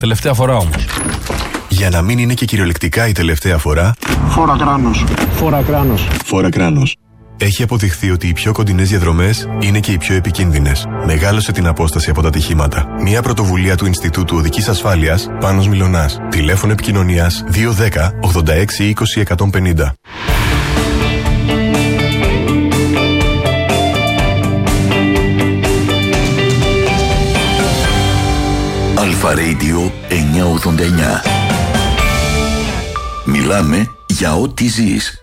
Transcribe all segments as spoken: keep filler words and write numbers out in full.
Τελευταία φορά όμως. Για να μην είναι και κυριολεκτικά η τελευταία φορά. Φόρα κράνος. Φόρα κράνος. Φόρα κράνος. Έχει αποδειχθεί ότι οι πιο κοντινές διαδρομές είναι και οι πιο επικίνδυνες. Μεγάλωσε την απόσταση από τα ατυχήματα. Μια πρωτοβουλία του Ινστιτούτου Οδικής Ασφάλειας, Πάνος Μιλωνάς. Τηλέφωνο επικοινωνίας δύο ένα μηδέν ογδόντα έξι είκοσι εκατόν πενήντα. Αλφα Radio εννιακόσια ογδόντα εννιά. Μιλάμε για ό,τι ζεις.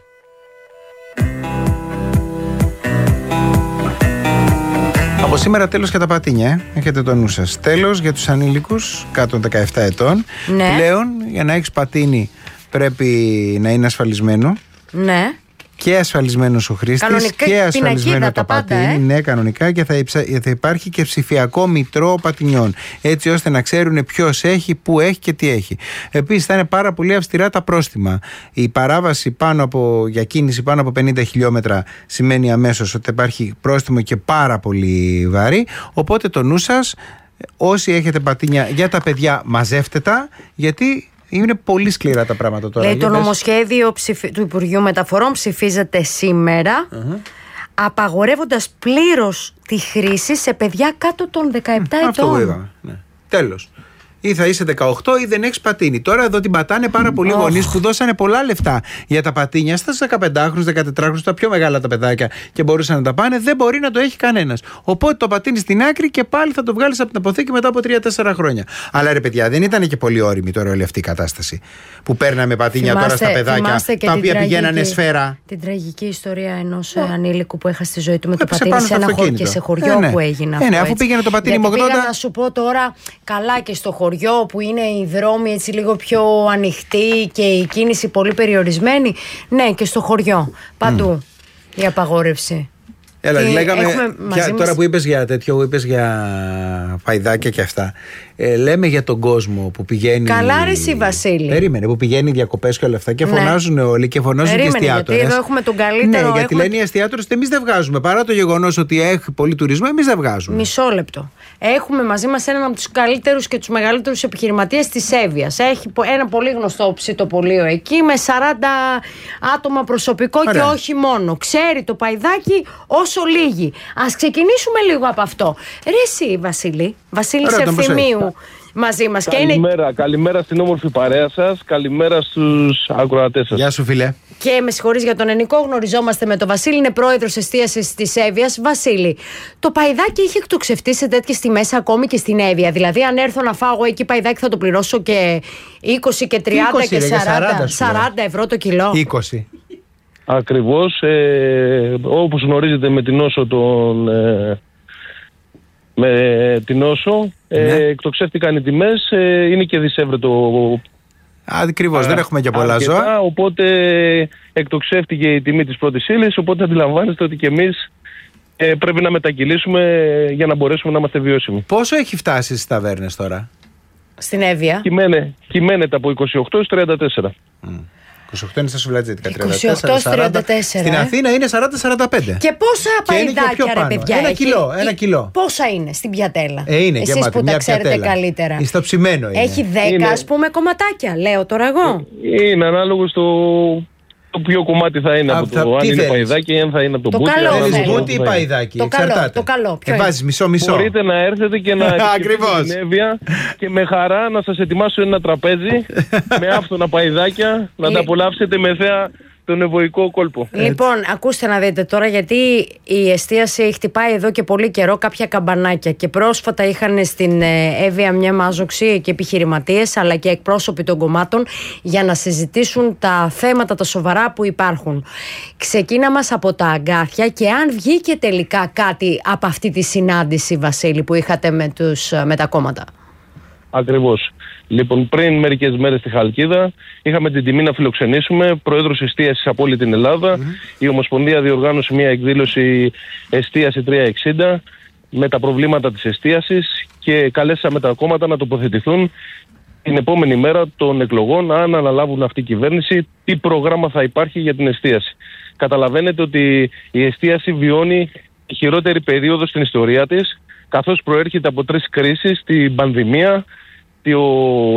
Από σήμερα τέλος για τα πατίνια, ε. έχετε το νου σας. Τέλος για τους ανήλικους κάτω των δεκαεπτά ετών. Ναι. Πλέον για να έχεις πατίνι πρέπει να είναι ασφαλισμένο. Ναι. Και ασφαλισμένος ο χρήστης κανονικά, και ασφαλισμένο το τα πάντα, πατίνι. ε. Ναι, κανονικά, και θα, υψα... θα υπάρχει και ψηφιακό μητρό πατινιών. Έτσι ώστε να ξέρουν ποιος έχει, πού έχει και τι έχει. Επίσης θα είναι πάρα πολύ αυστηρά τα πρόστιμα. Η παράβαση πάνω από, για κίνηση πάνω από πενήντα χιλιόμετρα σημαίνει αμέσως ότι υπάρχει πρόστιμο και πάρα πολύ βαρύ. Οπότε το νου σας, όσοι έχετε πατίνια για τα παιδιά, μαζεύτε τα, γιατί είναι πολύ σκληρά τα πράγματα τώρα. Λέει, το νομοσχέδιο ψηφι... του Υπουργείου Μεταφορών ψηφίζεται σήμερα, uh-huh. απαγορεύοντας πλήρως τη χρήση σε παιδιά κάτω των δεκαεπτά mm, ετών. Αυτό που είπαμε. Ναι. Τέλος. Ή θα είσαι δεκαοκτώ ή δεν έχεις πατίνι. Τώρα εδώ την πατάνε πάρα πολλοί oh. γονείς που δώσανε πολλά λεφτά για τα πατίνια. Στα δεκαπεντάχρονους, δεκατετράχρονους, τα πιο μεγάλα τα παιδάκια και μπορούσαν να τα πάνε. Δεν μπορεί να το έχει κανένας. Οπότε το πατίνι στην άκρη και πάλι θα το βγάλεις από την αποθήκη μετά από τρία τέσσερα χρόνια. Αλλά ρε παιδιά, δεν ήταν και πολύ όριμη τώρα όλη αυτή η κατάσταση. Που παίρναμε πατίνια θυμάστε, τώρα στα παιδάκια τα οποία τραγική, πηγαίνανε σφαίρα. Την τραγική ιστορία ενός oh. ανήλικου που έχασε τη ζωή του με το πατίνι σε ένα χωριό και σε χωριό ε, ναι. που έγινε ε, αυτό. Ναι, αφού πήγαινε το πατίνι με ογδόντα. Πήγα να σου πω τώρα, καλά και στο χωριό που είναι οι δρόμοι έτσι λίγο πιο ανοιχτοί και η κίνηση πολύ περιορισμένη. Ναι, και στο χωριό. Παντού mm. η απαγόρευση. Έλα, και λέγαμε, για, τώρα μας... που είπες για τέτοιο, που είπες για παϊδάκια και αυτά, ε, λέμε για τον κόσμο που πηγαίνει. Καλά ρε εσύ Βασίλη. Περίμενε, που πηγαίνει διακοπές και όλα αυτά και ναι. φωνάζουν όλοι και φωνάζουν Περίμενε, και εστιατόρες. Γιατί εδώ έχουμε τον καλύτερο. Ναι, γιατί έχουμε... λένε οι εστιατόρες ότι εμείς δεν βγάζουμε. Παρά το γεγονός ότι έχει πολύ τουρισμό, εμείς δεν βγάζουμε. Μισό λεπτό. Έχουμε μαζί μας έναν από τους καλύτερους και τους μεγαλύτερους επιχειρηματίες της Εύβοιας. Έχει ένα πολύ γνωστό ψητοπωλείο εκεί με σαράντα άτομα προσωπικό. Ωραία. Και όχι μόνο. Ξέρει το παϊδάκι όσο λίγοι. Ας ξεκινήσουμε λίγο από αυτό. Ρε εσύ Βασίλη, Βασίλης Ευθυμίου μαζί μας. Καλημέρα, είναι... καλημέρα στην όμορφη παρέα σας. Καλημέρα στους ακροατές σας. Γεια σου φίλε. Και με συγχωρείς για τον Ενικό, γνωριζόμαστε με τον Βασίλη, είναι πρόεδρος εστίασης της Εύβοιας. Βασίλη, το παϊδάκι είχε εκτοξευτεί σε τέτοιες τιμές ακόμη και στην Εύβοια. Δηλαδή, αν έρθω να φάω εκεί παϊδάκι, θα το πληρώσω και είκοσι και τριάντα είκοσι, και σαράντα, σαράντα ευρώ το κιλό. είκοσι. Ακριβώς. Ε, όπως γνωρίζετε, με την όσο τον. Ε, με την όσο ναι. ε, εκτοξεύτηκαν οι τιμές, ε, είναι και δισεύρετο. Ακριβώς, δεν έχουμε και πολλά αρκετά, ζώα. Οπότε εκτοξεύτηκε η τιμή της πρώτης ύλης, οπότε αντιλαμβάνεστε ότι και εμείς ε, πρέπει να μετακυλήσουμε για να μπορέσουμε να είμαστε βιώσιμοι. Πόσο έχει φτάσει στις ταβέρνες τώρα? Στην Εύβοια Κυμαίνε, κυμαίνεται από είκοσι οκτώ έως τριάντα τέσσερα. Mm. είκοσι οκτώ είναι στα σουβλατζίτικα, είκοσι οκτώ τριάντα τέσσερα. Στην Αθήνα είναι σαράντα σαράντα πέντε. Και πόσα παϊδάκια ρε παιδιά? Ένα κιλό, ένα κιλό. Πόσα είναι στην πιατέλα? Ε, είναι εσείς γεμάτη, που τα ξέρετε πιατέλα. Καλύτερα. Στο ψημένο είναι. Έχει δέκα ας πούμε κομματάκια, λέω τώρα εγώ. Είναι ανάλογο στο το ποιο κομμάτι θα είναι. Α, από το, θα, αν είναι θέλεις? Παϊδάκι ή αν θα είναι από το, το μπούτι. Θέλεις μπούτι ή παϊδάκι? Το καλό, το καλό. Και βάζεις μισό μισό. Μπορείτε να έρθετε και να ακριβώς την Εύβοια και με χαρά να σας ετοιμάσω ένα τραπέζι με άφθονα παϊδάκια να τα απολαύσετε με θέα τον ευωικό κόλπο. Λοιπόν, ακούστε να δείτε τώρα, γιατί η εστίαση χτυπάει εδώ και πολύ καιρό κάποια καμπανάκια και πρόσφατα είχαν στην Εύβοια μια μάζοξη και επιχειρηματίες αλλά και εκπρόσωποι των κομμάτων για να συζητήσουν τα θέματα τα σοβαρά που υπάρχουν. Ξεκίνα μας από τα αγκάθια και αν βγήκε τελικά κάτι από αυτή τη συνάντηση, Βασίλη, που είχατε με, τους, με τα κόμματα. Ακριβώς. Λοιπόν, πριν μερικές μέρες στη Χαλκίδα είχαμε την τιμή να φιλοξενήσουμε πρόεδρος εστίασης από όλη την Ελλάδα. Mm-hmm. Η Ομοσπονδία διοργάνωσε μια εκδήλωση εστίαση τριακόσια εξήντα με τα προβλήματα της εστίασης και καλέσαμε τα κόμματα να τοποθετηθούν την επόμενη μέρα των εκλογών, αν αναλάβουν αυτή η κυβέρνηση, τι πρόγραμμα θα υπάρχει για την εστίαση. Καταλαβαίνετε ότι η εστίαση βιώνει τη χειρότερη περίοδο στην ιστορία της, καθώς προέρχεται από τρεις κρίσεις, την πανδημία, γιατί ο